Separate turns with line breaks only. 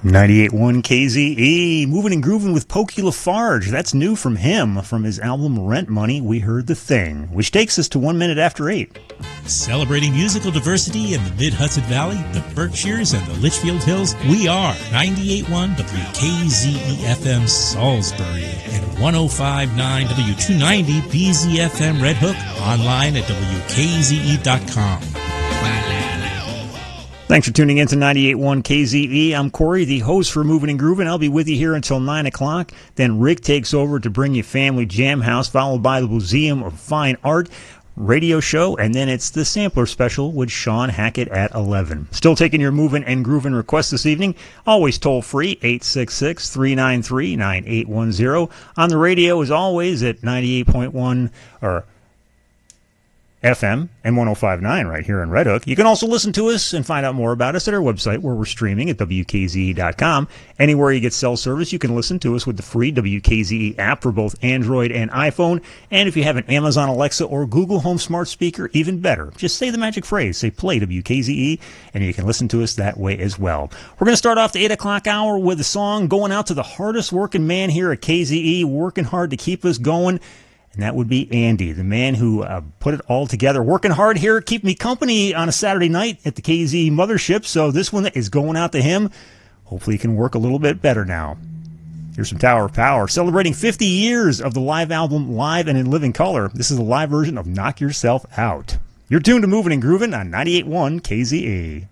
98.1 KZE, moving and grooving with Pokey LaFarge. That's new from him. From his album Rent Money, we heard The Thing, which takes us to 1 minute after 8.
Celebrating musical diversity in the Mid-Hudson Valley, the Berkshires, and the Litchfield Hills, we are 98.1 WKZE-FM Salisbury and 105.9 W290 BZFM Red Hook, online at WKZE.com.
Thanks for tuning in to 98.1 KZE. I'm Corey, the host for Moving and Grooving. I'll be with you here until 9 o'clock. Then Rick takes over to bring you Family Jam House, followed by the Museum of Fine Art radio show, and then it's the Sampler Special with Sean Hackett at 11. Still taking your Moving and Grooving requests this evening. Always toll free, 866-393-9810. On the radio, as always, at 98.1 or FM and 105.9 right here in Red Hook. You can also listen to us and find out more about us at our website where we're streaming at WKZE.com. Anywhere you get cell service, you can listen to us with the free WKZE app for both Android and iPhone. And if you have an Amazon Alexa or Google Home smart speaker, even better. Just say the magic phrase, say play WKZE, and you can listen to us that way as well. We're going to start off the 8 o'clock hour with a song going out to the hardest working man here at KZE, working hard to keep us going. And that would be Andy, the man who put it all together, working hard here, keep me company on a Saturday night at the KZ Mothership. So this one is going out to him. Hopefully he can work a little bit better now. Here's some Tower of Power, celebrating 50 years of the live album Live and in Living Color. This is a live version of Knock Yourself Out. You're tuned to Moving and Grooving on 98.1 KZE.